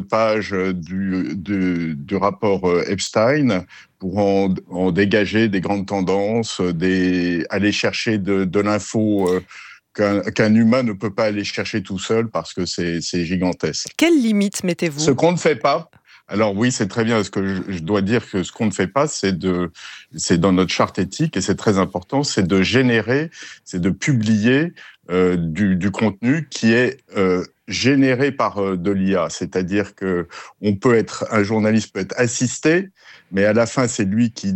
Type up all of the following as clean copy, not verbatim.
pages du rapport Epstein pour en dégager des grandes tendances, aller chercher de l'info qu'un humain ne peut pas aller chercher tout seul parce que c'est gigantesque. Quelles limites mettez-vous ? Ce qu'on ne fait pas, alors oui, c'est très bien, parce que je dois dire que ce qu'on ne fait pas, c'est dans notre charte éthique, et c'est très important, c'est de publier du contenu qui est généré par de l'IA. C'est-à-dire que un journaliste peut être assisté, mais à la fin, c'est lui qui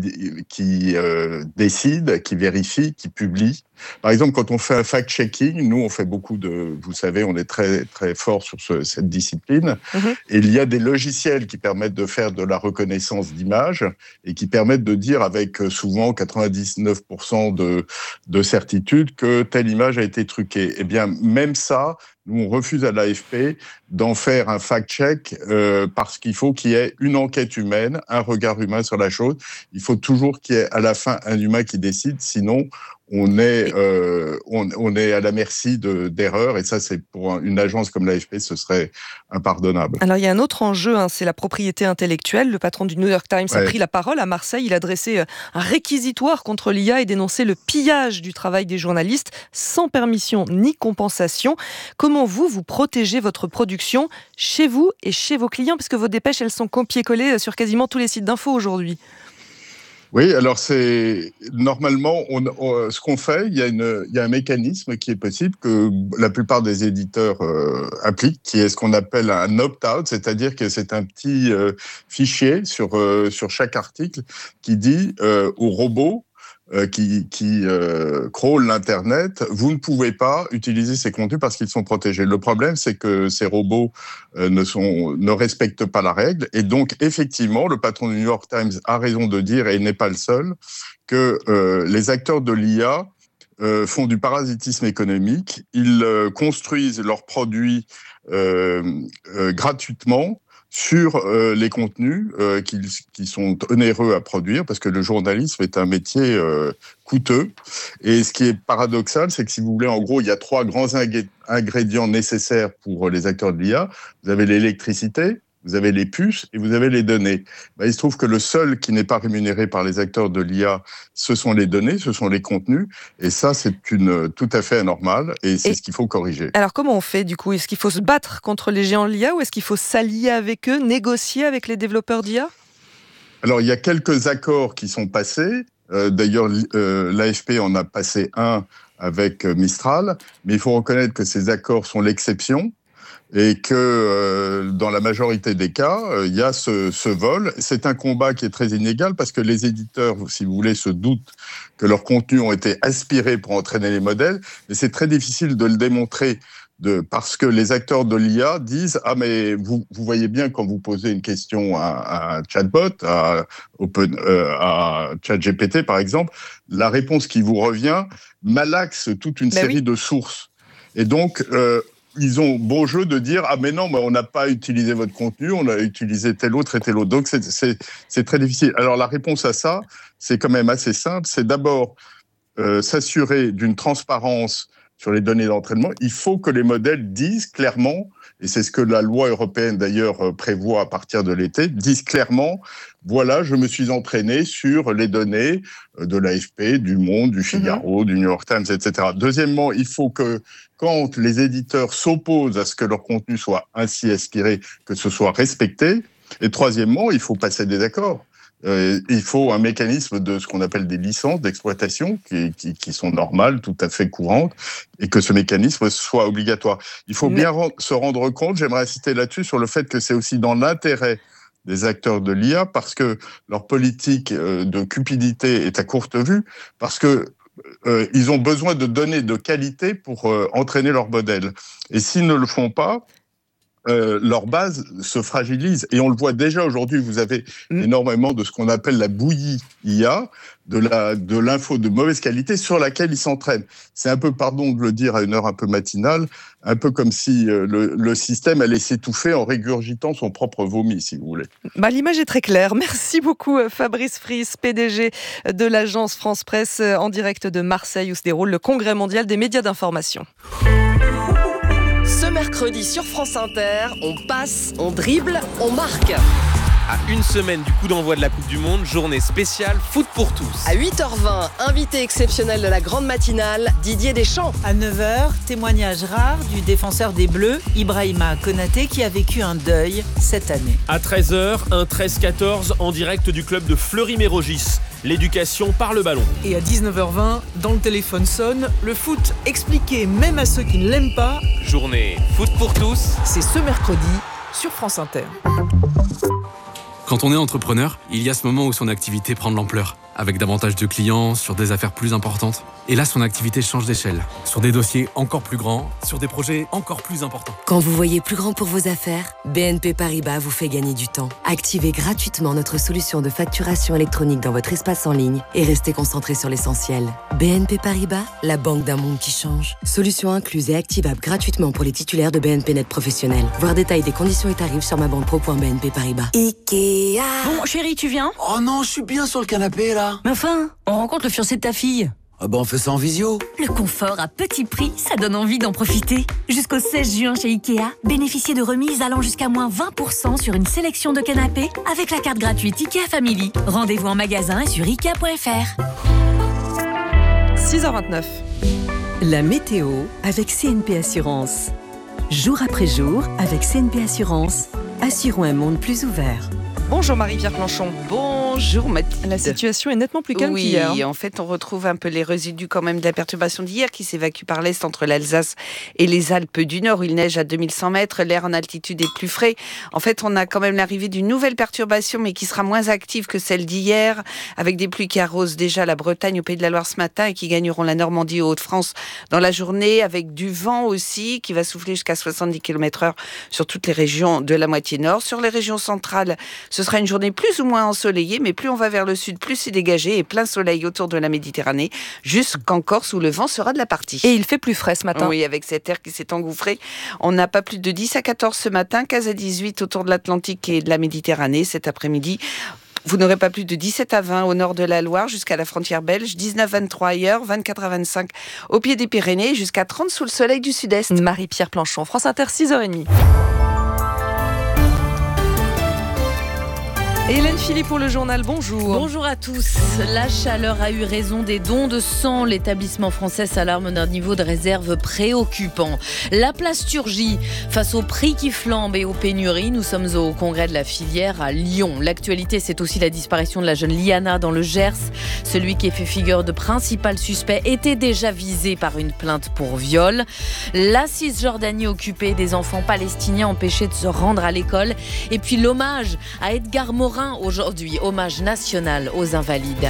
décide, qui vérifie, qui publie. Par exemple, quand on fait un fact-checking, nous, on fait vous savez, on est très, très fort sur cette discipline. Mm-hmm. Et il y a des logiciels qui permettent de faire de la reconnaissance d'images et qui permettent de dire avec souvent 99% de certitude que telle image a été truquée. Eh bien, même ça, nous, on refuse à l'AFP d'en faire un fact-check parce qu'il faut qu'il y ait une enquête humaine, un regard humain sur la chose. Il faut toujours qu'il y ait à la fin un humain qui décide, sinon on est à la merci d'erreurs, et ça, c'est pour une agence comme l'AFP, ce serait impardonnable. Alors, il y a un autre enjeu, c'est la propriété intellectuelle. Le patron du New York Times a pris la parole à Marseille. Il a dressé un réquisitoire contre l'IA et dénoncé le pillage du travail des journalistes sans permission ni compensation. Comment vous protégez votre production chez vous et chez vos clients, parce que vos dépêches, elles sont copiées-collées sur quasiment tous les sites d'info aujourd'hui? Oui, alors normalement, ce qu'on fait, il y a un mécanisme qui est possible que la plupart des éditeurs appliquent, qui est ce qu'on appelle un opt-out, c'est-à-dire que c'est un petit fichier sur chaque article qui dit aux robots qui crawlent l'Internet, vous ne pouvez pas utiliser ces contenus parce qu'ils sont protégés. Le problème, c'est que ces robots ne respectent pas la règle. Et donc, effectivement, le patron du New York Times a raison de dire, et il n'est pas le seul, que les acteurs de l'IA font du parasitisme économique. Ils construisent leurs produits gratuitement sur les contenus qui sont onéreux à produire, parce que le journalisme est un métier coûteux. Et ce qui est paradoxal, c'est que si vous voulez, en gros, il y a 3 grands ingrédients nécessaires pour les acteurs de l'IA. Vous avez l'électricité, vous avez les puces et vous avez les données. Il se trouve que le seul qui n'est pas rémunéré par les acteurs de l'IA, ce sont les données, ce sont les contenus. Et ça, c'est tout à fait anormal et c'est ce qu'il faut corriger. Alors, comment on fait du coup ? Est-ce qu'il faut se battre contre les géants de l'IA ou est-ce qu'il faut s'allier avec eux, négocier avec les développeurs d'IA ? Alors, il y a quelques accords qui sont passés. D'ailleurs, l'AFP en a passé un avec Mistral. Mais il faut reconnaître que ces accords sont l'exception. Et que dans la majorité des cas, il y a ce vol. C'est un combat qui est très inégal parce que les éditeurs, si vous voulez, se doutent que leurs contenus ont été aspirés pour entraîner les modèles, mais c'est très difficile de le démontrer parce que les acteurs de l'IA disent « Ah, mais vous voyez bien quand vous posez une question à un chatbot, à ChatGPT par exemple, la réponse qui vous revient malaxe toute une série de sources. Et donc, ils ont beau jeu de dire « Ah, mais non, mais on n'a pas utilisé votre contenu, on a utilisé tel autre et tel autre. » Donc, c'est très difficile. Alors, la réponse à ça, c'est quand même assez simple. C'est d'abord s'assurer d'une transparence sur les données d'entraînement. Il faut que les modèles disent clairement, et c'est ce que la loi européenne d'ailleurs prévoit à partir de l'été, disent clairement « Voilà, je me suis entraîné sur les données de l'AFP, du Monde, du Figaro, du New York Times, etc. » Deuxièmement, il faut que quand les éditeurs s'opposent à ce que leur contenu soit ainsi aspiré, que ce soit respecté. Et troisièmement, il faut passer des accords. Il faut un mécanisme de ce qu'on appelle des licences d'exploitation qui sont normales, tout à fait courantes, et que ce mécanisme soit obligatoire. Il faut bien se rendre compte, j'aimerais insister là-dessus, sur le fait que c'est aussi dans l'intérêt des acteurs de l'IA, parce que leur politique de cupidité est à courte vue, parce que ils ont besoin de données de qualité pour entraîner leur modèle. Et s'ils ne le font pas, leur base se fragilise. Et on le voit déjà aujourd'hui, vous avez énormément de ce qu'on appelle la bouillie IA, de l'info de mauvaise qualité sur laquelle ils s'entraînent. C'est un peu, pardon de le dire à une heure un peu matinale, un peu comme si le système allait s'étouffer en régurgitant son propre vomi, si vous voulez. L'image est très claire. Merci beaucoup Fabrice Friis, PDG de l'agence France Presse, en direct de Marseille où se déroule le Congrès mondial des médias d'information. Ce mercredi sur France Inter, on passe, on dribble, on marque. À une semaine du coup d'envoi de la Coupe du Monde, journée spéciale foot pour tous. À 8h20, invité exceptionnel de la grande matinale, Didier Deschamps. À 9h, témoignage rare du défenseur des Bleus, Ibrahima Konaté, qui a vécu un deuil cette année. À 13h, un 13-14 en direct du club de Fleury-Mérogis. L'éducation par le ballon. Et à 19h20, dans le téléphone sonne, le foot expliqué même à ceux qui ne l'aiment pas. Journée foot pour tous. C'est ce mercredi sur France Inter. Quand on est entrepreneur, il y a ce moment où son activité prend de l'ampleur, avec davantage de clients, sur des affaires plus importantes. Et là, son activité change d'échelle, sur des dossiers encore plus grands, sur des projets encore plus importants. Quand vous voyez plus grand pour vos affaires, BNP Paribas vous fait gagner du temps. Activez gratuitement notre solution de facturation électronique dans votre espace en ligne et restez concentré sur l'essentiel. BNP Paribas, la banque d'un monde qui change. Solution incluse et activable gratuitement pour les titulaires de BNP Net Professionnel. Voir détail des conditions et tarifs sur mabanpro.bnp Paribas. Ikea. Bon, chérie, tu viens ? Oh non, je suis bien sur le canapé, là. Mais enfin, on rencontre le fiancé de ta fille. Ah bah on fait ça en visio. Le confort à petit prix, ça donne envie d'en profiter. Jusqu'au 16 juin chez Ikea, bénéficiez de remises allant jusqu'à moins 20% sur une sélection de canapés avec la carte gratuite Ikea Family. Rendez-vous en magasin et sur Ikea.fr. 6h29. La météo avec CNP Assurance. Jour après jour, avec CNP Assurance, assurons un monde plus ouvert. Bonjour Marie-Pierre Planchon. Bonjour Mathilde. La situation est nettement plus calme qu'hier. Oui, en fait, on retrouve un peu les résidus quand même de la perturbation d'hier qui s'évacue par l'est entre l'Alsace et les Alpes du Nord où il neige à 2100 mètres. L'air en altitude est plus frais. En fait, on a quand même l'arrivée d'une nouvelle perturbation mais qui sera moins active que celle d'hier avec des pluies qui arrosent déjà la Bretagne au Pays de la Loire ce matin et qui gagneront la Normandie et Hauts-de-France dans la journée avec du vent aussi qui va souffler jusqu'à 70 km/h sur toutes les régions de la moitié nord. Sur les régions centrales, ce sera une journée plus ou moins ensoleillée, mais plus on va vers le sud, plus c'est dégagé et plein soleil autour de la Méditerranée, jusqu'en Corse où le vent sera de la partie. Et il fait plus frais ce matin. Oui, avec cet air qui s'est engouffré. On n'a pas plus de 10 à 14 ce matin, 15 à 18 autour de l'Atlantique et de la Méditerranée. Cet après-midi, vous n'aurez pas plus de 17 à 20 au nord de la Loire jusqu'à la frontière belge, 19-23 ailleurs, 24 à 25 au pied des Pyrénées, jusqu'à 30 sous le soleil du sud-est. Marie-Pierre Planchon, France Inter, 6h30. Hélène Philippe pour le journal, bonjour. Bonjour à tous. La chaleur a eu raison des dons de sang. L'établissement français s'alarme d'un niveau de réserve préoccupant. La plasturgie, face aux prix qui flambent et aux pénuries, nous sommes au congrès de la filière à Lyon. L'actualité, c'est aussi la disparition de la jeune Liana dans le Gers. Celui qui fait figure de principal suspect était déjà visé par une plainte pour viol. La Cisjordanie occupée, des enfants palestiniens empêchés de se rendre à l'école. Et puis l'hommage à Edgar Morin aujourd'hui, hommage national aux Invalides.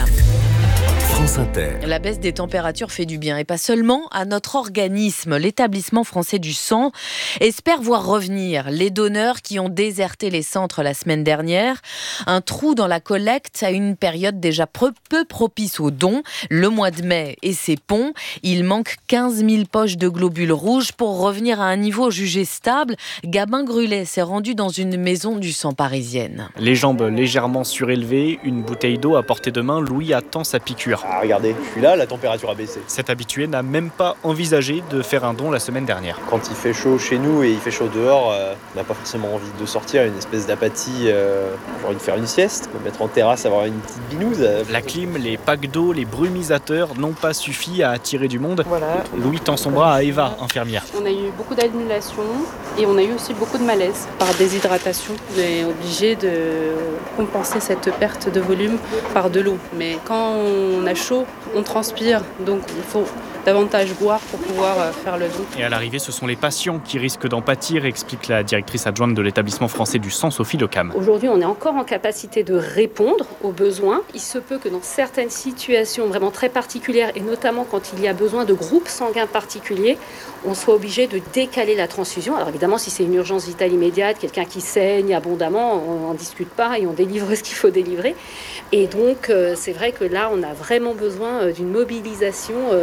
France Inter. La baisse des températures fait du bien et pas seulement à notre organisme. L'établissement français du sang espère voir revenir les donneurs qui ont déserté les centres la semaine dernière. Un trou dans la collecte à une période déjà peu propice aux dons. Le mois de mai et ses ponts. Il manque 15 000 poches de globules rouges pour revenir à un niveau jugé stable. Gabin Grulet s'est rendu dans une maison du sang parisienne. Les jambes légèrement surélevées, une bouteille d'eau à portée de main, Louis attend sa piqûre. Ah, regardez, je suis là, la température a baissé. Cet habitué n'a même pas envisagé de faire un don la semaine dernière. Quand il fait chaud chez nous et il fait chaud dehors, on n'a pas forcément envie de sortir, une espèce d'apathie, j'ai envie de faire une sieste, me mettre en terrasse, avoir une petite binouse. La clim, les packs d'eau, les brumisateurs n'ont pas suffi à attirer du monde. Voilà. Louis tend son bras à Eva, infirmière. On a eu beaucoup d'annulations et on a eu aussi beaucoup de malaise par déshydratation. On est obligé de compenser cette perte de volume par de l'eau. Mais quand on a chaud, on transpire, donc il faut davantage boire pour pouvoir faire le don. Et à l'arrivée, ce sont les patients qui risquent d'en pâtir, explique la directrice adjointe de l'établissement français du sang, Sophie Lecam. Aujourd'hui, on est encore en capacité de répondre aux besoins. Il se peut que dans certaines situations vraiment très particulières, et notamment quand il y a besoin de groupes sanguins particuliers, on soit obligé de décaler la transfusion. Alors évidemment, si c'est une urgence vitale immédiate, quelqu'un qui saigne abondamment, on n'en discute pas et on délivre ce qu'il faut délivrer. Et donc, c'est vrai que là, on a vraiment besoin d'une mobilisation des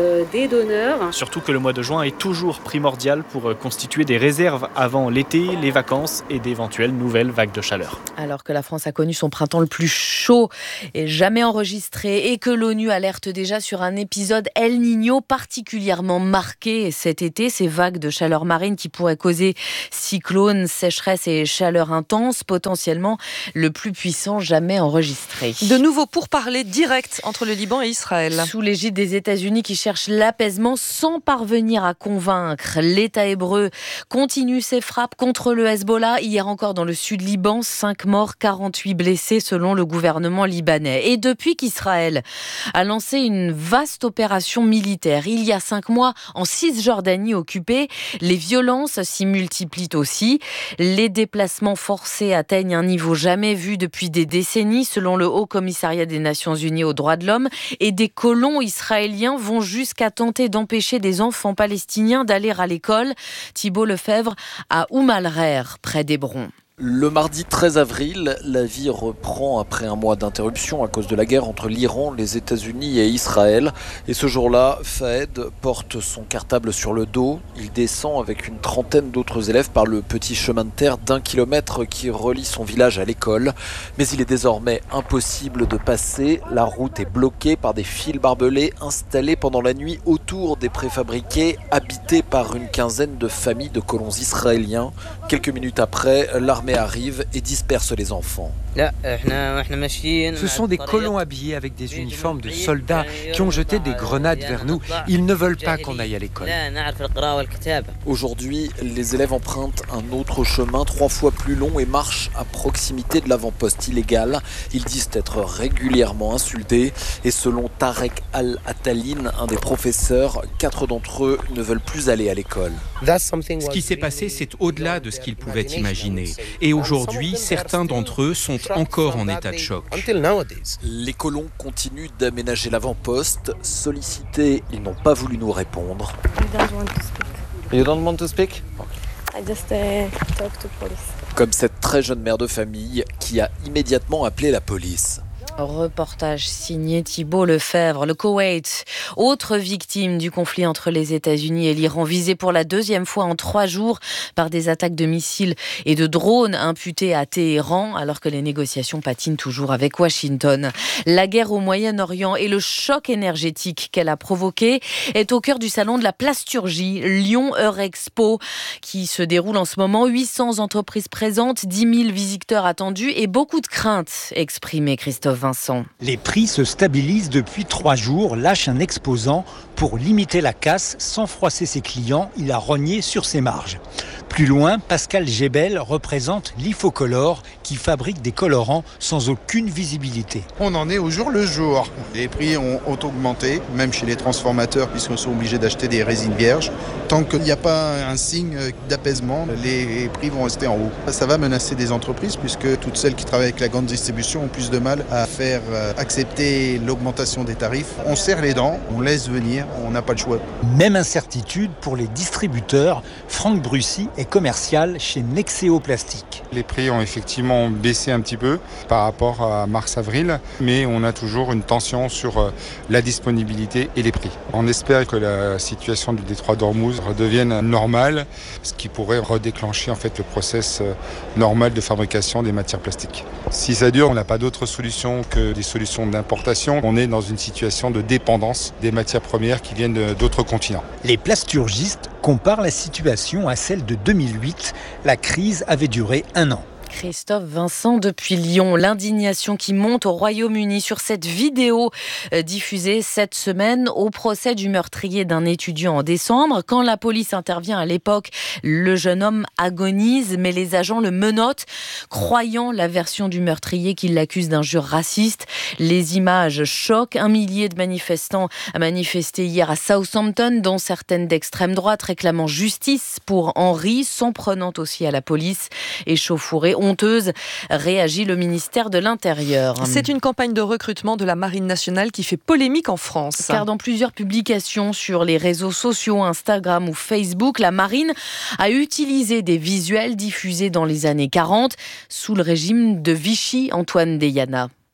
d'honneur. Surtout que le mois de juin est toujours primordial pour constituer des réserves avant l'été, les vacances et d'éventuelles nouvelles vagues de chaleur. Alors que la France a connu son printemps le plus chaud et jamais enregistré et que l'ONU alerte déjà sur un épisode El Niño particulièrement marqué cet été, ces vagues de chaleur marine qui pourraient causer cyclones, sécheresse et chaleur intense, potentiellement le plus puissant jamais enregistré. De nouveau pourparlers directs entre le Liban et Israël. Sous l'égide des États-Unis qui cherchent l'apaisement sans parvenir à convaincre. L'État hébreu continue ses frappes contre le Hezbollah. Hier encore dans le sud Liban, 5 morts, 48 blessés selon le gouvernement libanais. Et depuis qu'Israël a lancé une vaste opération militaire il y a 5 mois en Cisjordanie occupée, les violences s'y multiplient aussi. Les déplacements forcés atteignent un niveau jamais vu depuis des décennies selon le Haut Commissariat des Nations Unies aux droits de l'homme, et des colons israéliens vont jusqu'à tenter d'empêcher des enfants palestiniens d'aller à l'école. Thibault Lefebvre à Oum al-Rer, près d'Hébron. Le mardi 13 avril, la vie reprend après un mois d'interruption à cause de la guerre entre l'Iran, les États-Unis et Israël. Et ce jour-là, Fahed porte son cartable sur le dos. Il descend avec une trentaine d'autres élèves par le petit chemin de terre d'1 kilomètre qui relie son village à l'école. Mais il est désormais impossible de passer. La route est bloquée par des fils barbelés installés pendant la nuit autour des préfabriqués, habités par une quinzaine de familles de colons israéliens. Quelques minutes après, l'armée arrive et disperse les enfants. Ce sont des colons habillés avec des uniformes de soldats qui ont jeté des grenades vers nous. Ils ne veulent pas qu'on aille à l'école. Aujourd'hui, les élèves empruntent un autre chemin 3 fois plus long et marchent à proximité de l'avant-poste illégal. Ils disent être régulièrement insultés et selon Tarek Al-Atalin, un des professeurs, 4 d'entre eux ne veulent plus aller à l'école. Ce qui s'est passé, c'est au-delà de ce qu'ils pouvaient imaginer. Et aujourd'hui, certains d'entre eux sont encore en état de choc. Les colons continuent d'aménager l'avant-poste. Sollicités, ils n'ont pas voulu nous répondre. You don't want to speak? I just talk to police. Comme cette très jeune mère de famille qui a immédiatement appelé la police. Reportage signé Thibault Lefebvre. Le Koweït, autre victime du conflit entre les États-Unis et l'Iran, visé pour la 2e fois en 3 jours par des attaques de missiles et de drones imputées à Téhéran, alors que les négociations patinent toujours avec Washington. La guerre au Moyen-Orient et le choc énergétique qu'elle a provoqué est au cœur du salon de la plasturgie, Lyon Eurexpo, qui se déroule en ce moment. 800 entreprises présentes, 10 000 visiteurs attendus et beaucoup de craintes exprimées. Christophe Vincent. Les prix se stabilisent depuis 3 jours, lâche un exposant. Pour limiter la casse sans froisser ses clients, il a rogné sur ses marges. Plus loin, Pascal Gébel représente l'Ifocolor qui fabrique des colorants sans aucune visibilité. On en est au jour le jour. Les prix ont augmenté, même chez les transformateurs, puisqu'ils sont obligés d'acheter des résines vierges. Tant qu'il n'y a pas un signe d'apaisement, les prix vont rester en haut. Ça va menacer des entreprises, puisque toutes celles qui travaillent avec la grande distribution ont plus de mal à faire accepter l'augmentation des tarifs. On serre les dents, on laisse venir, on n'a pas le choix. Même incertitude pour les distributeurs. Franck Brussy est commercial chez Nexeo Plastique. Les prix ont effectivement baissé un petit peu par rapport à mars-avril, mais on a toujours une tension sur la disponibilité et les prix. On espère que la situation du détroit d'Ormuz redevienne normale, ce qui pourrait redéclencher en fait le process normal de fabrication des matières plastiques. Si ça dure, on n'a pas d'autre solution que des solutions d'importation. On est dans une situation de dépendance des matières premières qui viennent d'autres continents. Les plasturgistes comparent la situation à celle de 2008. La crise avait duré 1 an. Christophe Vincent depuis Lyon. L'indignation qui monte au Royaume-Uni sur cette vidéo diffusée cette semaine au procès du meurtrier d'un étudiant en décembre. Quand la police intervient à l'époque, le jeune homme agonise, mais les agents le menottent, croyant la version du meurtrier qui l'accuse d'injures racistes. Les images choquent. 1 millier de manifestants a manifesté hier à Southampton, dont certaines d'extrême droite, réclamant justice pour Henry, s'en prenant aussi à la police. Échauffourée, honteuse, réagit le ministère de l'Intérieur. C'est une campagne de recrutement de la Marine nationale qui fait polémique en France. Car dans plusieurs publications sur les réseaux sociaux, Instagram ou Facebook, la Marine a utilisé des visuels diffusés dans les années 40 sous le régime de Vichy, Antoine Deyana.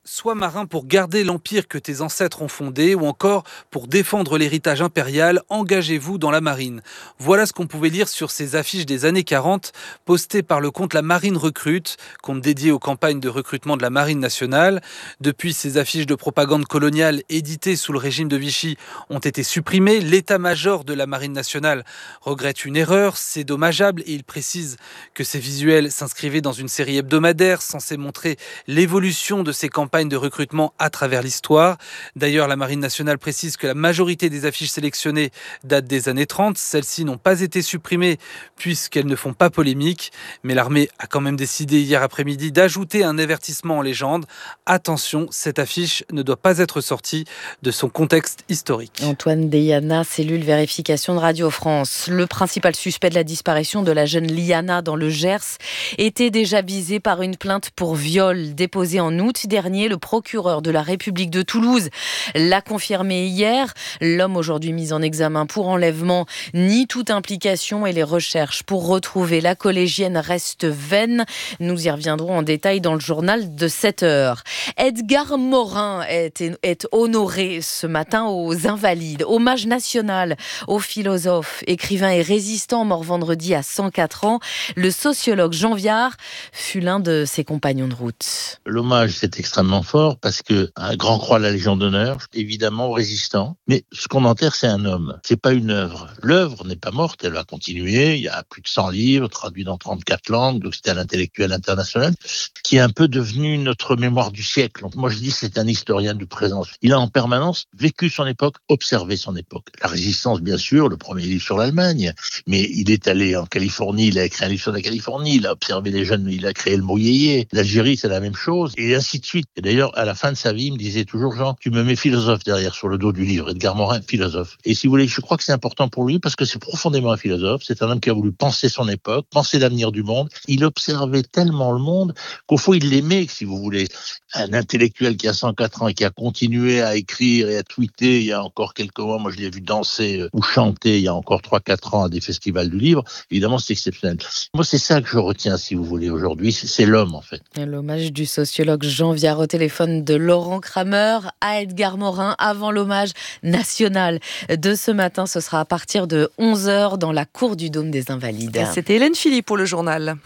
Sois marin pour garder l'empire que tes ancêtres ont fondé ou encore pour défendre l'héritage impérial, engagez-vous dans la marine. Voilà ce qu'on pouvait lire sur ces affiches des années 40 postées par le compte La Marine Recrute, compte dédié aux campagnes de recrutement de la Marine nationale. Depuis, ces affiches de propagande coloniale éditées sous le régime de Vichy ont été supprimées. L'état-major de la Marine nationale regrette une erreur, c'est dommageable et il précise que ces visuels s'inscrivaient dans une série hebdomadaire censée montrer l'évolution de ces campagnes de recrutement à travers l'histoire. D'ailleurs, la Marine nationale précise que la majorité des affiches sélectionnées datent des années 30. Celles-ci n'ont pas été supprimées puisqu'elles ne font pas polémique. Mais l'armée a quand même décidé hier après-midi d'ajouter un avertissement en légende. Attention, cette affiche ne doit pas être sortie de son contexte historique. Antoine Deyana, cellule vérification de Radio France. Le principal suspect de la disparition de la jeune Liana dans le Gers était déjà visé par une plainte pour viol déposée en août dernier. Le procureur de la République de Toulouse l'a confirmé hier. L'homme aujourd'hui mis en examen pour enlèvement nie toute implication et les recherches pour retrouver la collégienne restent vaines. Nous y reviendrons en détail dans le journal de 7h. Edgar Morin est honoré ce matin aux Invalides. Hommage national au philosophe, écrivain et résistant mort vendredi à 104 ans. Le sociologue Jean Viard fut l'un de ses compagnons de route. L'hommage, c'est extrêmement fort parce que un grand croix de la Légion d'honneur, évidemment résistant. Mais ce qu'on enterre, c'est un homme. C'est pas une œuvre. L'œuvre n'est pas morte, elle va continuer. Il y a plus de 100 livres traduits dans 34 langues. Donc c'était un intellectuel international qui est un peu devenu notre mémoire du siècle. Donc moi je dis c'est un historien du présent. Il a en permanence vécu son époque, observé son époque. La résistance, bien sûr, le premier livre sur l'Allemagne. Mais il est allé en Californie, il a écrit un livre sur la Californie, il a observé les jeunes, il a créé le mot yéyé. L'Algérie, c'est la même chose. Et ainsi de suite. Et d'ailleurs, à la fin de sa vie, il me disait toujours, Jean, tu me mets philosophe derrière sur le dos du livre. Edgar Morin, philosophe. Et si vous voulez, je crois que c'est important pour lui parce que c'est profondément un philosophe. C'est un homme qui a voulu penser son époque, penser l'avenir du monde. Il observait tellement le monde qu'au fond, il l'aimait, si vous voulez. Un intellectuel qui a 104 ans et qui a continué à écrire et à tweeter il y a encore quelques mois. Moi, je l'ai vu danser ou chanter il y a encore 3-4 ans à des festivals du livre. Évidemment, c'est exceptionnel. Moi, c'est ça que je retiens, si vous voulez, aujourd'hui. C'est l'homme, en fait. Et l'hommage du sociologue Jean Viard au téléphone de Laurent Kramer à Edgar Morin avant l'hommage national de ce matin. Ce sera à partir de 11h dans la cour du Dôme des Invalides. C'était Hélène Philippe pour le journal.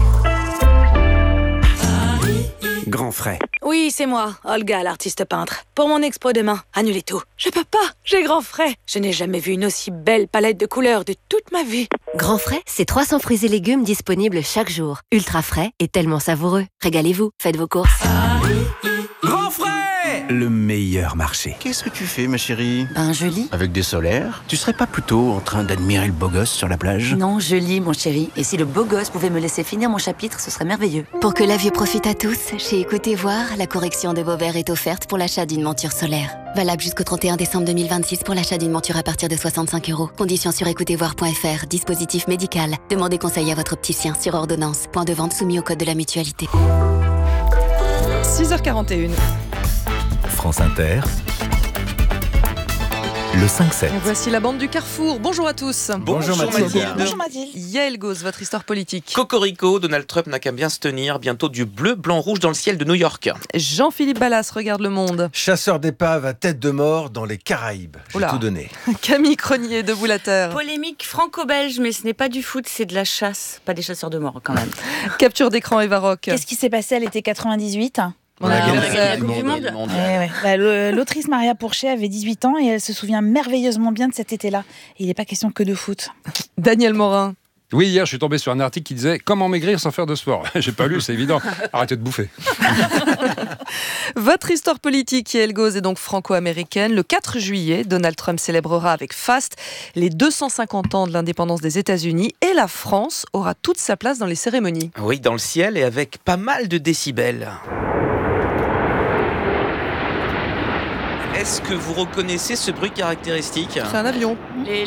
Grand frais. Oui, c'est moi, Olga, l'artiste peintre. Pour mon expo demain, annulez tout. Je peux pas, j'ai grand frais. Je n'ai jamais vu une aussi belle palette de couleurs de toute ma vie. Grand frais, c'est 300 fruits et légumes disponibles chaque jour. Ultra frais et tellement savoureux. Régalez-vous, faites vos courses. Grand frais! Le meilleur marché. Qu'est-ce que tu fais, ma chérie? Je lis. Avec des solaires? Tu serais pas plutôt en train d'admirer le beau gosse sur la plage? Non, je lis, mon chéri. Et si le beau gosse pouvait me laisser finir mon chapitre, ce serait merveilleux. Pour que la vue profite à tous, chez Écoutez Voir, la correction de vos verres est offerte pour l'achat d'une monture solaire. Valable jusqu'au 31 décembre 2026 pour l'achat d'une monture à partir de 65 €. Conditions sur écoutezvoir.fr. Dispositif médical. Demandez conseil à votre opticien sur ordonnance. Point de vente soumis au code de la mutualité. 6h41. France Inter, le 5-7. Voici la bande du Carrefour. Bonjour à tous. Bonjour Mathilde. Bonjour Mathilde. Yael Gauze, votre histoire politique. Cocorico, Donald Trump n'a qu'à bien se tenir. Bientôt du bleu, blanc, rouge dans le ciel de New York. Jean-Philippe Ballas regarde Le Monde. Chasseur d'épave à tête de mort dans les Caraïbes. J'ai tout donné. Camille Cronier, Debout la Terre. Polémique franco-belge, mais ce n'est pas du foot, c'est de la chasse. Pas des chasseurs de mort quand même. Capture d'écran Eva Rock. Qu'est-ce qui s'est passé à l'été 98 ? La Coupe du Monde. L'autrice Maria Pourchet avait 18 ans et elle se souvient merveilleusement bien de cet été-là. Il n'est pas question que de foot. Daniel Morin. Oui, hier, je suis tombé sur un article qui disait « Comment maigrir sans faire de sport ?» J'ai pas lu, c'est évident. Arrêtez de bouffer. Votre histoire politique, Yael Gauze, est donc franco-américaine. Le 4 juillet, Donald Trump célébrera avec faste les 250 ans de l'indépendance des États-Unis et la France aura toute sa place dans les cérémonies. Oui, dans le ciel et avec pas mal de décibels. Est-ce que vous reconnaissez ce bruit caractéristique ? C'est un avion.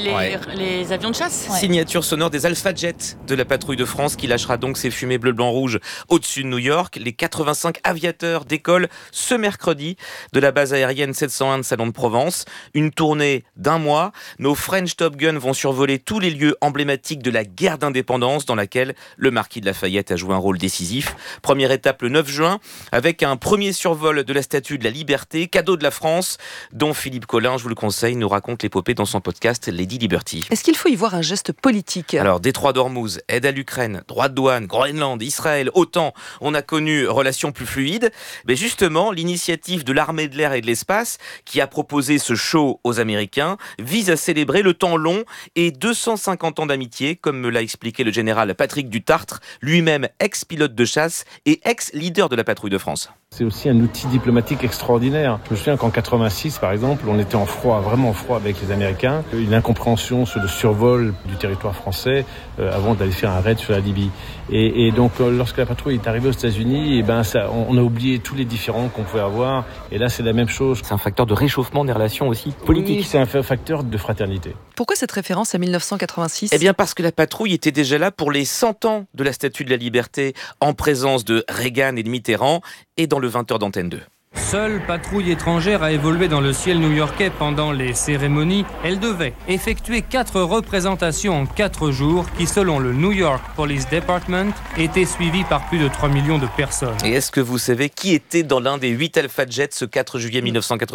Les avions de chasse ? Signature sonore des Alpha Jets de la patrouille de France qui lâchera donc ses fumées bleu, blanc, rouge au-dessus de New York. Les 85 aviateurs décollent ce mercredi de la base aérienne 701 de Salon de Provence. Une tournée d'1 mois. Nos French Top Gun vont survoler tous les lieux emblématiques de la guerre d'indépendance dans laquelle le marquis de Lafayette a joué un rôle décisif. Première étape le 9 juin avec un premier survol de la Statue de la Liberté, cadeau de la France, dont Philippe Collin, je vous le conseille, nous raconte l'épopée dans son podcast Lady Liberty. Est-ce qu'il faut y voir un geste politique ? Alors, détroit d'Ormuz, aide à l'Ukraine, droit de douane, Groenland, Israël, OTAN, on a connu relations plus fluides. Mais justement, l'initiative de l'armée de l'air et de l'espace, qui a proposé ce show aux Américains, vise à célébrer le temps long et 250 ans d'amitié, comme me l'a expliqué le général Patrick Dutartre, lui-même ex-pilote de chasse et ex-leader de la patrouille de France. C'est aussi un outil diplomatique extraordinaire. Je me souviens qu'en 86, par exemple, on était en froid, vraiment en froid avec les Américains. Une incompréhension sur le survol du territoire français avant d'aller faire un raid sur la Libye. Et donc, lorsque la patrouille est arrivée aux États-Unis, on a oublié tous les différends qu'on pouvait avoir. Et là, c'est la même chose. C'est un facteur de réchauffement des relations aussi politiques. Oui, c'est un facteur de fraternité. Pourquoi cette référence à 1986 ? Eh bien, parce que la patrouille était déjà là pour les 100 ans de la Statue de la Liberté, en présence de Reagan et de Mitterrand, et dans le 20h d'Antenne 2. Seule patrouille étrangère a évolué dans le ciel new-yorkais pendant les cérémonies. Elle devait effectuer 4 représentations en 4 jours qui, selon le New York Police Department, étaient suivies par plus de 3 millions de personnes. Et est-ce que vous savez qui était dans l'un des 8 Alpha Jets ce 4 juillet 1986 ?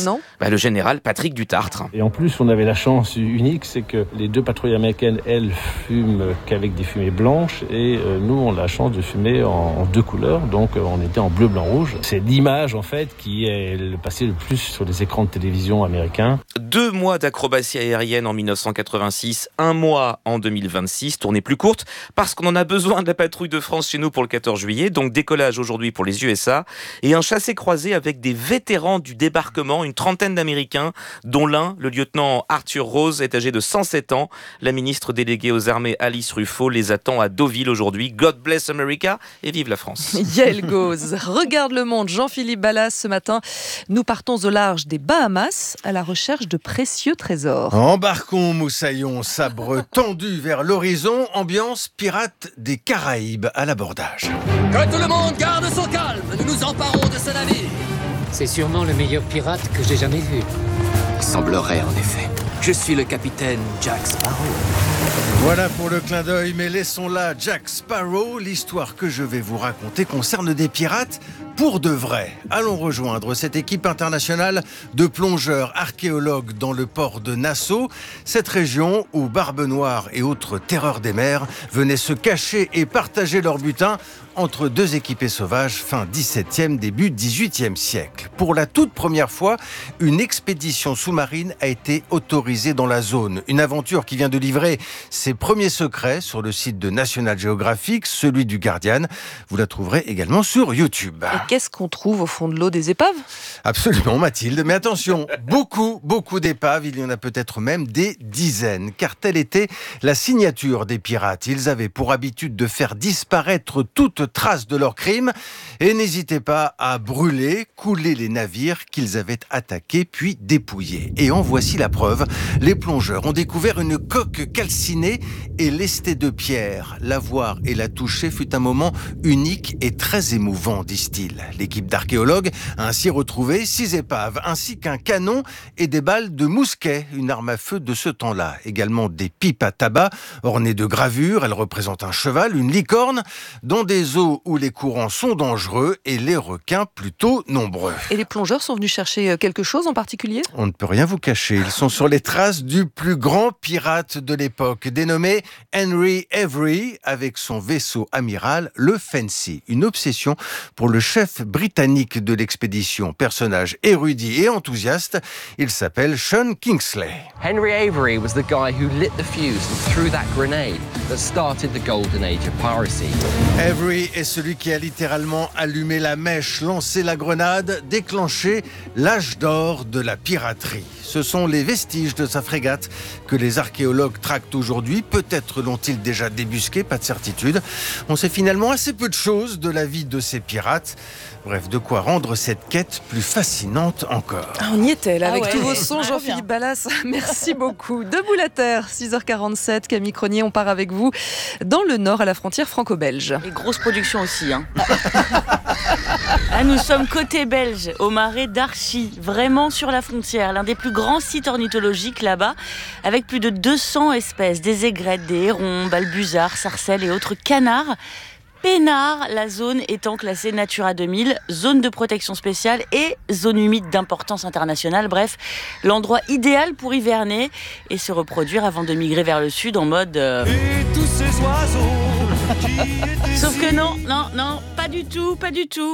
Non. Le général Patrick Dutartre. Et en plus, on avait la chance unique, c'est que les 2 patrouilles américaines, elles, fument qu'avec des fumées blanches et nous, on a la chance de fumer en 2 couleurs, donc on était en bleu, blanc, rouge. C'est l'image, en fait, qui est le passé le plus sur les écrans de télévision américains. 2 mois d'acrobatie aérienne en 1986, 1 mois en 2026, tournée plus courte, parce qu'on en a besoin de la patrouille de France chez nous pour le 14 juillet, donc décollage aujourd'hui pour les USA, et un chassé-croisé avec des vétérans du débarquement, une trentaine d'Américains, dont l'un, le lieutenant Arthur Rose, est âgé de 107 ans. La ministre déléguée aux armées Alice Ruffo les attend à Deauville aujourd'hui. God bless America et vive la France. Yale goes. Regarde le monde, Jean-Philippe Ballas. Ce matin, nous partons au large des Bahamas à la recherche de précieux trésors. Embarquons, moussaillons, sabre tendu vers l'horizon, ambiance pirate des Caraïbes à l'abordage. Que tout le monde garde son calme, nous nous emparons de ce navire. C'est sûrement le meilleur pirate que j'ai jamais vu. Il semblerait en effet. Je suis le capitaine Jack Sparrow. Voilà pour le clin d'œil, mais laissons là Jack Sparrow. L'histoire que je vais vous raconter concerne des pirates pour de vrai. Allons rejoindre cette équipe internationale de plongeurs archéologues dans le port de Nassau, cette région où Barbe Noire et autres terreurs des mers venaient se cacher et partager leur butin entre 2 équipés sauvages fin 17e, début 18e siècle. Pour la toute première fois, une expédition sous-marine a été autorisée dans la zone. Une aventure qui vient de livrer ses premiers secrets sur le site de National Geographic, celui du Guardian. Vous la trouverez également sur YouTube. Et qu'est-ce qu'on trouve au fond de l'eau des épaves ? Absolument, Mathilde. Mais attention, beaucoup d'épaves. Il y en a peut-être même des dizaines. Car telle était la signature des pirates. Ils avaient pour habitude de faire disparaître toute trace de leur crime. Et n'hésitez pas à brûler, couler les navires qu'ils avaient attaqués puis dépouillés. Et en voici la preuve. Les plongeurs ont découvert une coque calcinée et lestée de pierre. La voir et la toucher fut un moment unique et très émouvant, disent-ils. L'équipe d'archéologues a ainsi retrouvé 6 épaves, ainsi qu'un canon et des balles de mousquet, une arme à feu de ce temps-là. Également des pipes à tabac ornées de gravures. Elles représentent un cheval, une licorne, dans des eaux où les courants sont dangereux et les requins plutôt nombreux. Et les plongeurs sont venus chercher quelque chose en particulier ? On ne peut rien vous cacher. Ils sont sur les traces du plus grand pirate de l'époque, dénommé Henry Avery, avec son vaisseau amiral, le Fancy. Une obsession pour le chef britannique de l'expédition. Personnage érudit et enthousiaste, il s'appelle Sean Kingsley. Henry Avery was the guy who lit the fuse and threw that grenade that started the golden age of piracy. Avery est celui qui a littéralement allumé la mèche, lancé la grenade, déclenché l'âge d'or de la piraterie. Ce sont les vestiges de sa frégate que les archéologues traquent aujourd'hui. aujourd'hui. Peut-être l'ont-ils déjà débusqué, pas de certitude. On sait finalement assez peu de choses de la vie de ces pirates. Bref, de quoi rendre cette quête plus fascinante encore. On y était là, avec ouais. tous vos sons, Jean-Philippe Ballas. Merci beaucoup. Debout la terre, 6h47. Camille Cronier, on part avec vous dans le nord, à la frontière franco-belge. Et grosse production aussi. Nous sommes côté belge, au marais d'Archy, vraiment sur la frontière. L'un des plus grands sites ornithologiques là-bas, avec plus de 200 espèces, des aigrettes, des hérons, balbuzards, sarcelles et autres canards. Pénard, la zone étant classée Natura 2000, zone de protection spéciale et zone humide d'importance internationale. Bref, l'endroit idéal pour hiverner et se reproduire avant de migrer vers le sud en mode... Et tous ces oiseaux Sauf que non, pas du tout.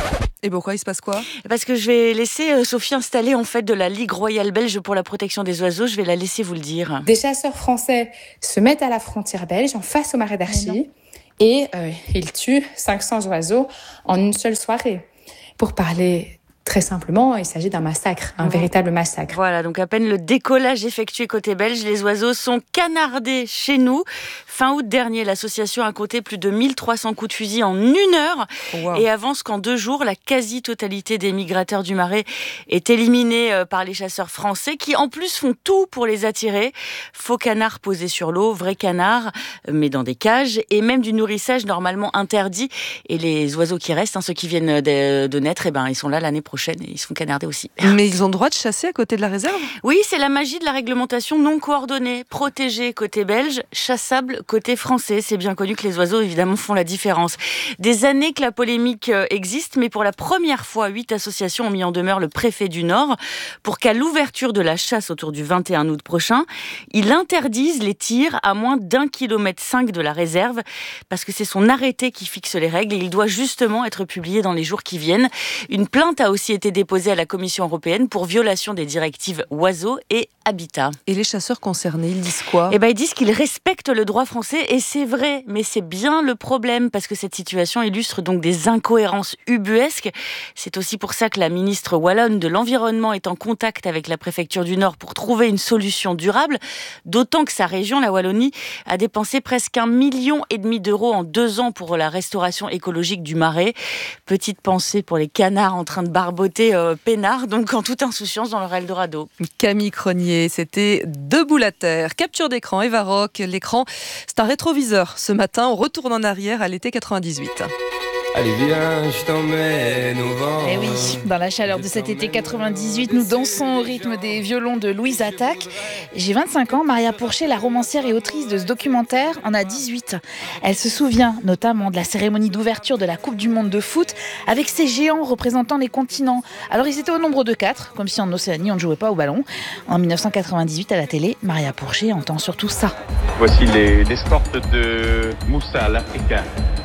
Et pourquoi il se passe quoi ? Parce que je vais laisser Sophie installer en fait de la Ligue royale belge pour la protection des oiseaux. Je vais la laisser vous le dire. Des chasseurs français se mettent à la frontière belge, en face au marais d'Archy. Et ils tuent 500 oiseaux en une seule soirée. Pour parler très simplement, il s'agit d'un massacre, un véritable massacre. Voilà, donc à peine le décollage effectué côté belge, les oiseaux sont canardés chez nous. Fin août dernier, l'association a compté plus de 1300 coups de fusil en 1 heure et avance qu'en 2 jours, la quasi-totalité des migrateurs du marais est éliminée par les chasseurs français qui en plus font tout pour les attirer. Faux canards posés sur l'eau, vrais canards mais dans des cages et même du nourrissage normalement interdit. Et les oiseaux qui restent, ceux qui viennent de naître, ils sont là l'année prochaine et ils se font canarder aussi. Mais ils ont le droit de chasser à côté de la réserve ? Oui, c'est la magie de la réglementation non coordonnée. Protégé côté belge, chassable côté français. C'est bien connu que les oiseaux, évidemment, font la différence. Des années que la polémique existe, mais pour la première fois, 8 associations ont mis en demeure le préfet du Nord pour qu'à l'ouverture de la chasse autour du 21 août prochain, il interdise les tirs à moins d'1,5 km de la réserve parce que c'est son arrêté qui fixe les règles et il doit justement être publié dans les jours qui viennent. Une plainte a aussi été déposée à la Commission européenne pour violation des directives oiseaux et habitat. Et les chasseurs concernés, ils disent quoi ? Ils disent qu'ils respectent le droit français et c'est vrai, mais c'est bien le problème parce que cette situation illustre donc des incohérences ubuesques. C'est aussi pour ça que la ministre wallonne de l'Environnement est en contact avec la préfecture du Nord pour trouver une solution durable, d'autant que sa région, la Wallonie, a dépensé presque 1,5 million d'euros en 2 ans pour la restauration écologique du marais. Petite pensée pour les canards en train de barboter peinard, donc en toute insouciance dans leur Eldorado. Camille Cronier, c'était Debout la terre. Capture d'écran, Eva Rock. L'écran, c'est un rétroviseur. Ce matin, on retourne en arrière à l'été 98. Allez viens, je t'emmène au vent. Eh oui, dans la chaleur de cet été 98, nous dansons au rythme des violons de Louise Attaque. J'ai 25 ans, Maria Pourchet, la romancière et autrice de ce documentaire, en a 18. Elle se souvient notamment de la cérémonie d'ouverture de la Coupe du Monde de foot avec ces géants représentant les continents. Alors ils étaient au nombre de 4, comme si en Océanie on ne jouait pas au ballon. En 1998 à la télé, Maria Pourchet entend surtout ça. Voici les escortes de Moussa, l'Africain.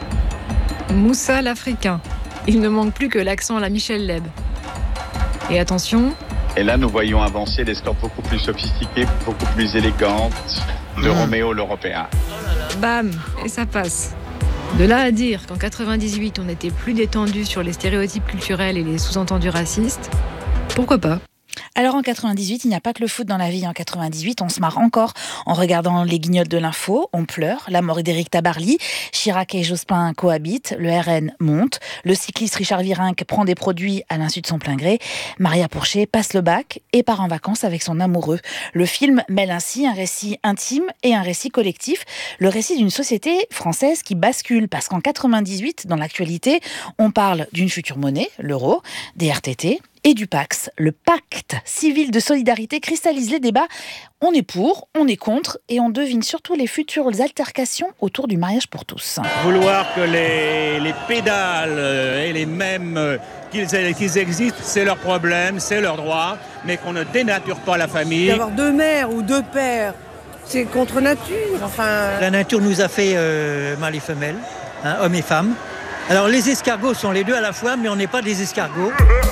Moussa l'Africain. Il ne manque plus que l'accent à la Michel Leb. Et attention... Et là, nous voyons avancer l'escorte beaucoup plus sophistiquée, beaucoup plus élégante de Roméo l'Européen. Bam, et ça passe. De là à dire qu'en 98, on était plus détendu sur les stéréotypes culturels et les sous-entendus racistes, pourquoi pas ? Alors en 98, il n'y a pas que le foot dans la vie. En 98, on se marre encore en regardant les guignols de l'info. On pleure. La mort d'Éric Tabarly. Chirac et Jospin cohabitent. Le RN monte. Le cycliste Richard Virenque prend des produits à l'insu de son plein gré. Maria Pourchet passe le bac et part en vacances avec son amoureux. Le film mêle ainsi un récit intime et un récit collectif. Le récit d'une société française qui bascule. Parce qu'en 98, dans l'actualité, on parle d'une future monnaie, l'euro, des RTT, et du Pacs. Le pacte civil de solidarité cristallise les débats. On est pour, on est contre, et on devine surtout les futures altercations autour du mariage pour tous. Vouloir que les pédales et les mêmes qu'ils existent, c'est leur problème, c'est leur droit, mais qu'on ne dénature pas la famille. D'avoir 2 mères ou 2 pères, c'est contre nature. La nature nous a fait mâles et femelles, hommes et femmes. Alors les escargots sont les deux à la fois, mais on n'est pas des escargots.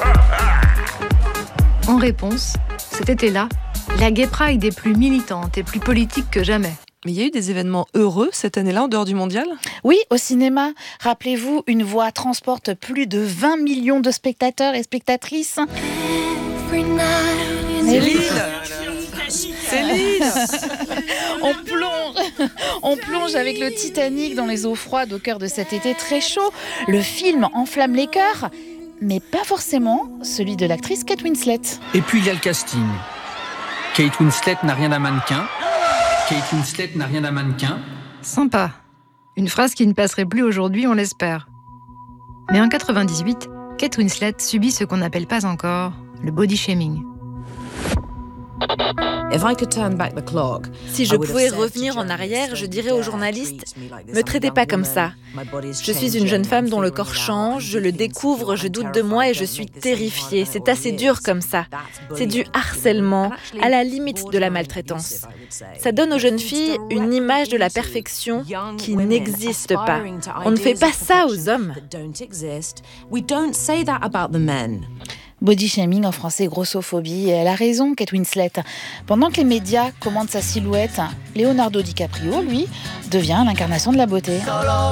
En réponse, cet été-là, la Gay Pride est plus militante et plus politique que jamais. Mais il y a eu des événements heureux cette année-là, en dehors du mondial ? Oui, au cinéma. Rappelez-vous, Une Voix transporte plus de 20 millions de spectateurs et spectatrices. C'est Lille. On plonge On plonge avec le Titanic dans les eaux froides au cœur de cet été très chaud. Le film enflamme les cœurs, mais pas forcément celui de l'actrice Kate Winslet. Et puis il y a le casting. Kate Winslet n'a rien d'un mannequin. Kate Winslet n'a rien d'un mannequin. Sympa. Une phrase qui ne passerait plus aujourd'hui, on l'espère. Mais en 98, Kate Winslet subit ce qu'on n'appelle pas encore le body shaming. Si je pouvais revenir en arrière, je dirais aux journalistes « Me traitez pas comme ça. Je suis une jeune femme dont le corps change, je le découvre, je doute de moi et je suis terrifiée. C'est assez dur comme ça. C'est du harcèlement, à la limite de la maltraitance. Ça donne aux jeunes filles une image de la perfection qui n'existe pas. On ne fait pas ça aux hommes. » Body shaming en français, grossophobie. Et elle a raison, Kate Winslet. Pendant que les médias commandent sa silhouette, Leonardo DiCaprio, lui, devient l'incarnation de la beauté.